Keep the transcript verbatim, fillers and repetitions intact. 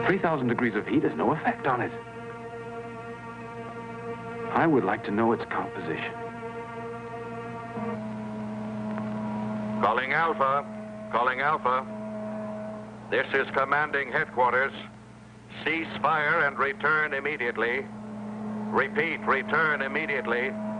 three thousand degrees of heat has no effect on it. I would like to know its composition. Calling Alpha. Calling Alpha. This is commanding headquarters. Cease fire and return immediately. Repeat, return immediately.